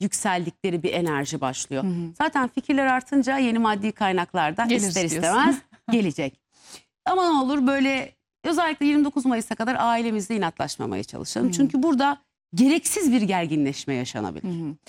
yükseldikleri bir enerji başlıyor. Hı hı. Zaten fikirler artınca yeni maddi kaynaklardan Gelir ister istiyorsun. istemez gelecek. Ama ne olur böyle özellikle 29 Mayıs'a kadar ailemizle inatlaşmamaya çalışalım. Çünkü burada gereksiz bir gerginleşme yaşanabilir.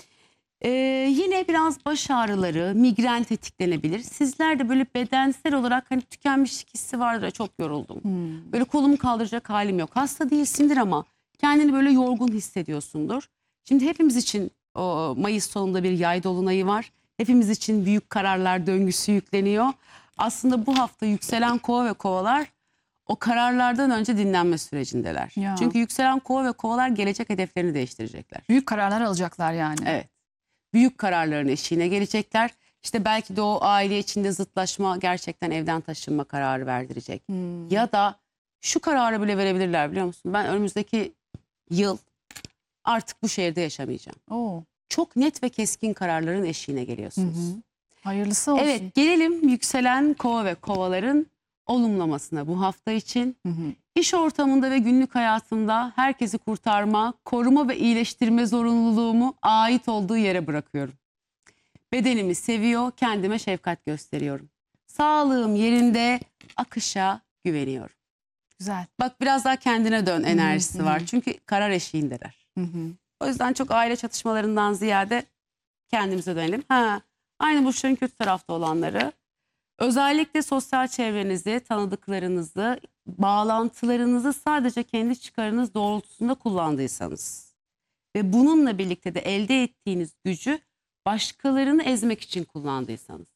Yine biraz baş ağrıları, migren tetiklenebilir. Sizler de böyle bedensel olarak hani tükenmişlik hissi vardır ya, çok yoruldum. Böyle kolumu kaldıracak halim yok. Hasta değilsindir ama kendini böyle yorgun hissediyorsundur. Şimdi hepimiz için o Mayıs sonunda bir yay dolunayı var. Hepimiz için büyük kararlar döngüsü yükleniyor. Aslında bu hafta yükselen kova ve kovalar o kararlardan önce dinlenme sürecindeler. Ya. Çünkü yükselen kova ve kovalar gelecek hedeflerini değiştirecekler. Büyük kararlar alacaklar yani. Evet. Büyük kararların eşiğine gelecekler. İşte belki de o aile içinde zıtlaşma gerçekten evden taşınma kararı verdirecek. Ya da şu kararı bile verebilirler, biliyor musun? Ben önümüzdeki yıl artık bu şehirde yaşamayacağım. Oo. Çok net ve keskin kararların eşiğine geliyorsunuz. Hayırlısı olsun. Evet, gelelim yükselen kova ve kovaların olumlamasına bu hafta için. İş ortamında ve günlük hayatımda herkesi kurtarma, koruma ve iyileştirme zorunluluğumu ait olduğu yere bırakıyorum. Bedenimi seviyor, kendime şefkat gösteriyorum. Sağlığım yerinde, akışa güveniyorum. Güzel. Bak, biraz daha kendine dön enerjisi var. Çünkü karar eşiğindeler. O yüzden çok aile çatışmalarından ziyade kendimize dönelim. Aynı burçların kötü tarafta olanları. Özellikle sosyal çevrenizi, tanıdıklarınızı, bağlantılarınızı sadece kendi çıkarınız doğrultusunda kullandıysanız ve bununla birlikte de elde ettiğiniz gücü başkalarını ezmek için kullandıysanız,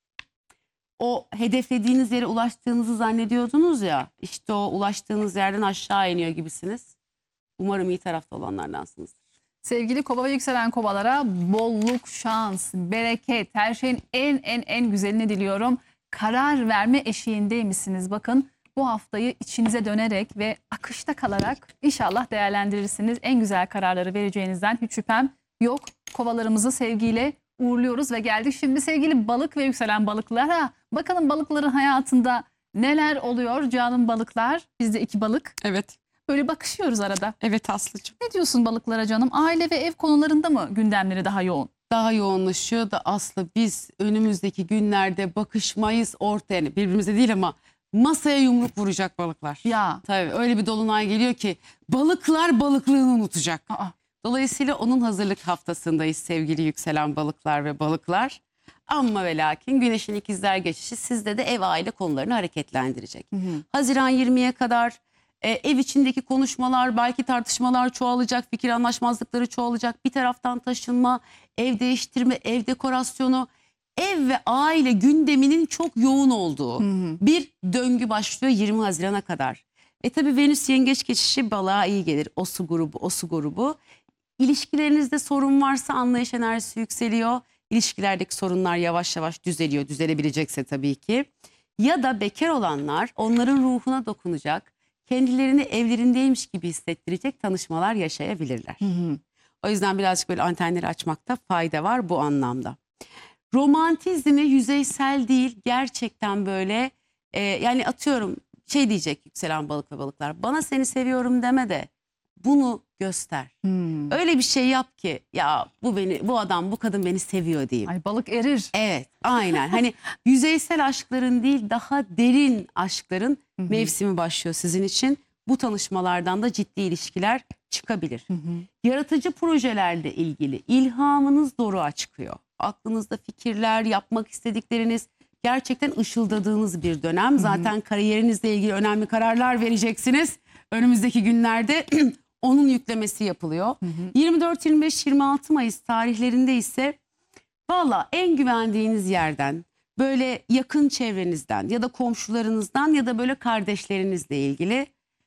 o hedeflediğiniz yere ulaştığınızı zannediyordunuz ya, işte o ulaştığınız yerden aşağı iniyor gibisiniz. Umarım iyi tarafta olanlardansınız. Sevgili kova ve yükselen kovalara bolluk, şans, bereket, her şeyin en güzelini diliyorum. Karar verme eşiğindeymişsiniz. Bakın, bu haftayı içinize dönerek ve akışta kalarak inşallah değerlendirirsiniz. En güzel kararları vereceğinizden hiç şüphem yok. Kovalarımızı sevgiyle uğurluyoruz ve geldik şimdi sevgili balık ve yükselen balıklara. Bakalım balıkların hayatında neler oluyor canım balıklar? Biz de iki balık. Evet. Böyle bakışıyoruz arada. Evet Aslı'cığım. Ne diyorsun balıklara canım? Aile ve ev konularında mı gündemleri daha yoğun? Daha yoğunlaşıyor da Aslı, biz önümüzdeki günlerde bakışmayız ortaya, yani birbirimize değil ama masaya yumruk vuracak balıklar. Ya. Tabii öyle bir dolunay geliyor ki balıklar balıklığını unutacak. Aa. Dolayısıyla onun hazırlık haftasındayız sevgili yükselen balıklar ve balıklar. Amma ve lakin Güneş'in ikizler geçişi sizde de ev aile konularını hareketlendirecek. Haziran 20'ye kadar ev içindeki konuşmalar, belki tartışmalar çoğalacak, fikir anlaşmazlıkları çoğalacak. Bir taraftan taşınma, ev değiştirme, ev dekorasyonu, ev ve aile gündeminin çok yoğun olduğu bir döngü başlıyor 20 Haziran'a kadar. Tabii Venüs yengeç geçişi balığa iyi gelir. O su grubu. İlişkilerinizde sorun varsa anlayış enerjisi yükseliyor. İlişkilerdeki sorunlar yavaş yavaş düzeliyor. Düzelebilecekse tabii ki. Ya da bekar olanlar, onların ruhuna dokunacak, kendilerini evlerindeymiş gibi hissettirecek tanışmalar yaşayabilirler. O yüzden birazcık böyle antenleri açmakta fayda var bu anlamda. Romantizmi yüzeysel değil, gerçekten böyle yani atıyorum şey diyecek yükselen balık ve balıklar, bana seni seviyorum deme de bunu göster. Öyle bir şey yap ki ya bu adam, bu kadın beni seviyor diyeyim. Ay, balık erir. Evet, aynen. Hani yüzeysel aşkların değil, daha derin aşkların mevsimi başlıyor sizin için. Bu tanışmalardan da ciddi ilişkiler çıkabilir. Yaratıcı projelerle ilgili ilhamınız doruğa çıkıyor. Aklınızda fikirler, yapmak istedikleriniz, gerçekten ışıldadığınız bir dönem. Zaten kariyerinizle ilgili önemli kararlar vereceksiniz. Önümüzdeki günlerde onun yüklemesi yapılıyor. 24, 25, 26 Mayıs tarihlerinde ise valla en güvendiğiniz yerden, böyle yakın çevrenizden ya da komşularınızdan ya da böyle kardeşlerinizle ilgili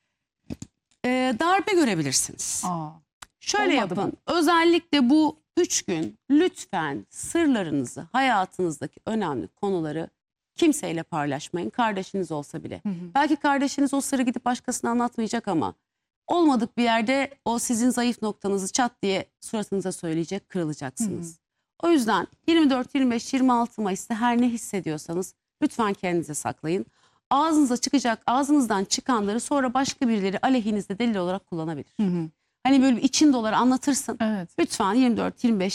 darbe görebilirsiniz. Şöyle olmadı yapın. Özellikle bu 3 gün lütfen sırlarınızı, hayatınızdaki önemli konuları kimseyle paylaşmayın. Kardeşiniz olsa bile. Belki kardeşiniz o sırrı gidip başkasına anlatmayacak ama olmadık bir yerde o sizin zayıf noktanızı çat diye suratınıza söyleyecek, kırılacaksınız. O yüzden 24, 25, 26 Mayıs'ta her ne hissediyorsanız lütfen kendinize saklayın. Ağzınızdan çıkanları sonra başka birileri aleyhinizde delil olarak kullanabilir. Hani böyle bir için dolar anlatırsın. Evet. Lütfen 24, 25